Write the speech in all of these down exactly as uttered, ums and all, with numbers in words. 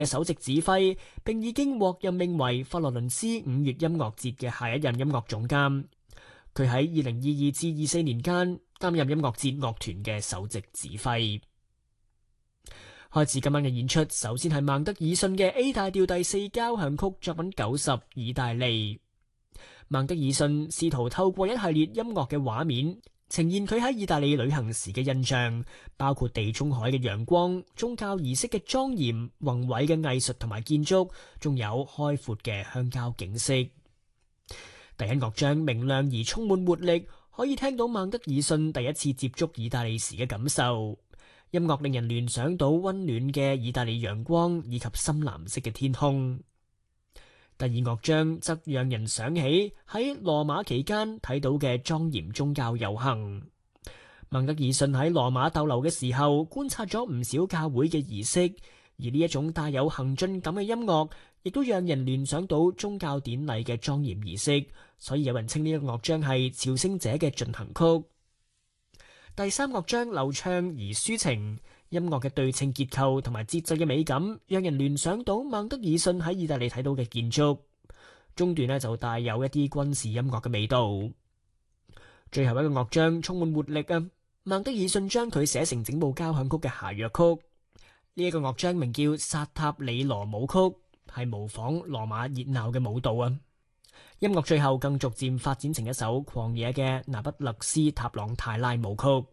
嘅首席指揮，並已經獲任命為佛羅倫斯五月音樂節嘅下一任音樂總監。佢喺二零二二至二四年間擔任音樂節樂團嘅首席指揮。開始今晚嘅演出，首先係孟德爾遜嘅 A 大調第四交響曲作品九十意大利。孟德爾遜試圖透過一系列音樂嘅畫面，呈現佢喺意大利旅行時嘅印象，包括地中海嘅陽光、宗教儀式嘅莊嚴、宏偉嘅藝術同埋建築，仲有開闊嘅鄉郊景色。第一樂章明亮而充滿活力，可以聽到孟德爾遜第一次接觸意大利時嘅感受。音樂令人聯想到溫暖嘅意大利陽光以及深藍色嘅天空。第二樂章則讓人想起喺羅馬期間睇到嘅莊嚴宗教遊行。孟德爾遜喺羅馬逗留嘅時候，觀察咗唔少教會嘅儀式，而呢一種帶有行進感嘅音樂，亦都讓人聯想到宗教典禮嘅莊嚴儀式，所以有人稱呢一個樂章係朝聖者嘅進行曲。第三樂章流暢而抒情，音樂嘅對稱結構同埋節奏嘅美感，讓人聯想到孟德爾遜喺意大利睇到嘅建築。中段呢就帶有一啲軍事音樂嘅味道。最後一個樂章充滿活力啊！孟德爾遜將佢寫成整部交響曲嘅諧謔曲。呢、這、一個樂章名叫《薩塔里羅舞曲》，係模仿羅馬熱鬧嘅舞蹈啊！音樂最後更逐漸發展成一首狂野嘅那不勒斯塔朗泰拉舞曲。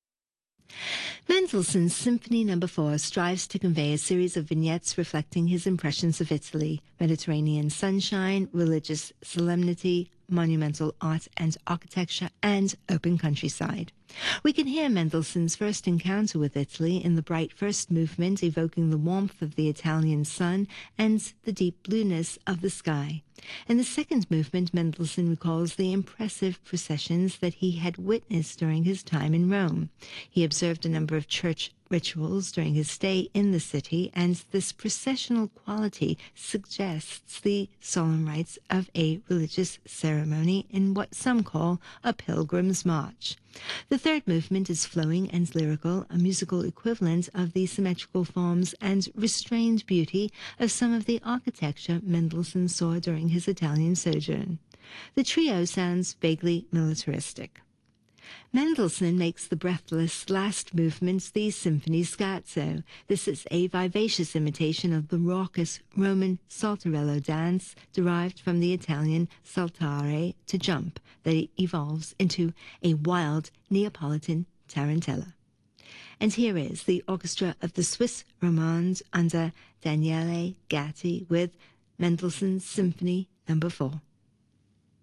Mendelssohn's Symphony Number Four strives to convey a series of vignettes reflecting his impressions of Italy, Mediterranean sunshine, religious solemnity, monumental art and architecture, and open countryside. We can hear Mendelssohn's first encounter with Italy in the bright first movement, evoking the warmth of the Italian sun and the deep blueness of the sky. In the second movement, Mendelssohn recalls the impressive processions that he had witnessed during his time in Rome. He observed a number of church rituals during his stay in the city, and this processional quality suggests the solemn rites of a religious ceremony in what some call a pilgrim's march. The third movement is flowing and lyrical, a musical equivalent of the symmetrical forms and restrained beauty of some of the architecture Mendelssohn saw during his Italian sojourn. The trio sounds vaguely militaristic. Mendelssohn makes the breathless last movement the symphony scherzo. This is a vivacious imitation of the raucous Roman saltarello dance derived from the Italian saltare, to jump, that evolves into a wild Neapolitan tarantella. And here is the orchestra of the Swiss Romande under Daniele Gatti with Mendelssohn's Symphony Number Four.